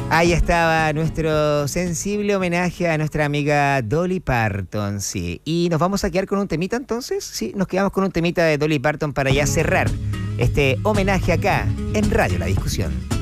Ahí estaba nuestro sensible homenaje a nuestra amiga Dolly Parton, sí. Y nos vamos a quedar con un temita entonces, sí, nos quedamos con un temita de Dolly Parton para ya cerrar este homenaje acá en Radio La Discusión.